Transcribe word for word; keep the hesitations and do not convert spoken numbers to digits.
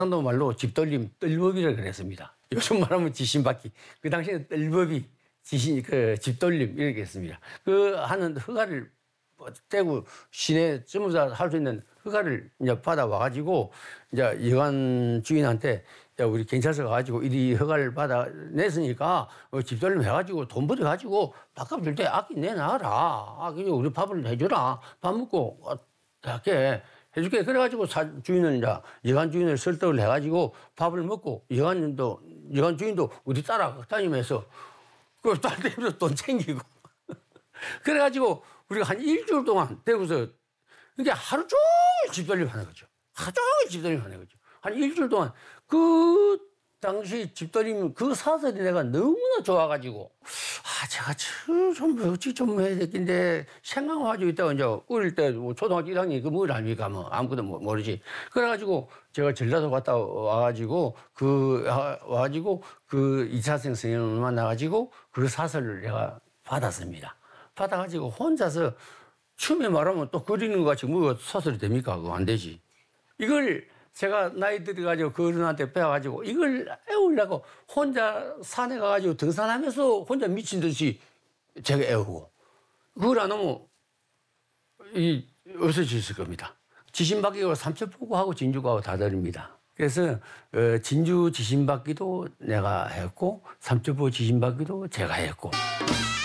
경상도 말로 집돌림 뜰법이라고 그랬습니다. 요즘 말하면 지신받기. 그 당시에 뜰법이 지신 그 집돌림 이렇게 했습니다. 그 하는 허가를 떼고 시내 전부 다 할 수 있는 허가를 이제 받아 와가지고 이제 여관 주인한테 야, 우리 경찰서 가가지고 이 허가를 받아 냈으니까 어, 집돌림 해가지고 돈 벌어 가지고 밥값 줄 때 아끼 내놔라. 아, 그리고 우리 밥을 해줘라. 밥 먹고 어, 할게 해줄게. 그래가지고 사, 주인은 이제 여관 주인을 설득을 해가지고 밥을 먹고 여관도 여관 주인도 우리 따라다니면서 그 딸 때문에 돈 챙기고 그래가지고 우리가 한 일주일 동안 대구서 그러니까 하루 종일 집돌림 하는 거죠. 하루 종일 집돌림 하는 거죠. 한 일주일 동안 그 당시 집돌림 그 사설이 내가 너무나 좋아가지고 아 제가 좀 어찌 좀 해야 되겠는데 생각을 가지고 있다가 이제 어릴 때 뭐 초등학교 일 학년 그 뭘 압니까 뭐 아무것도 모르지. 그래가지고 제가 전라도 갔다 와가지고 그 와가지고 그 이차생 선생님을 만나가지고 그 사설을 내가 받았습니다. 받아가지고 혼자서 처음에 말하면 또 그리는 것 같이 뭐 사설이 됩니까? 그거 안 되지. 이걸 제가 나이 들어가지고 그 어른한테 배워가지고 이걸 애우려고 혼자 산에 가가지고 등산하면서 혼자 미친 듯이 제가 애우고 그걸 안 하면 이 없어졌을 겁니다. 지신받기가 삼천포구하고 진주하고 다 다릅니다. 그래서 어, 진주 지신받기도 내가 했고 삼천포 지신받기도 제가 했고